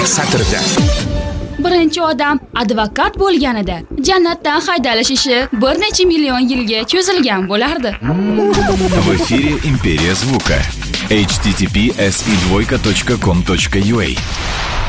satrida. Birinchi odam advokat bo'lganida jannatdan haydalish ishi bir necha million yilga cho'zilgan bo'lardi. В эфире Империя звука. https://com.ua